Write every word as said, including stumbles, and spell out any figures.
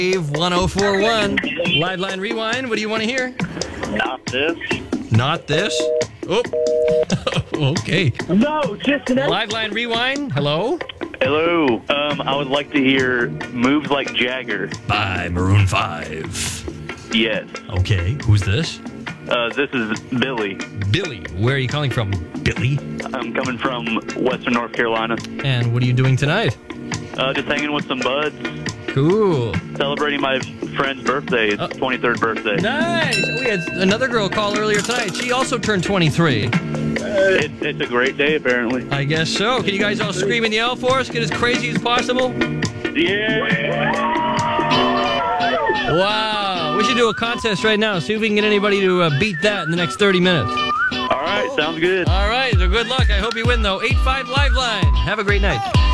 one oh four one. Liveline Rewind, what do you want to hear? Not this. Not this? Oh. Okay. No, just an Liveline Rewind, hello? Hello. Um, I would like to hear Moves Like Jagger. By Maroon five. Yes. Okay, who's this? Uh, this is Billy. Billy. Where are you calling from, Billy? I'm coming from Western North Carolina. And what are you doing tonight? Uh, just hanging with some buds. Cool. Celebrating my friend's birthday. It's Oh. twenty-third birthday. Nice. We had another girl call earlier tonight. She also turned twenty-three. It, it's a great day, apparently. I guess so. Can you guys all scream and yell for us? Get as crazy as possible? Yeah. Wow. We should do a contest right now. See if we can get anybody to uh, beat that in the next thirty minutes. All right, sounds good. All right. So good luck. I hope you win, though. eight five Liveline. Have a great night.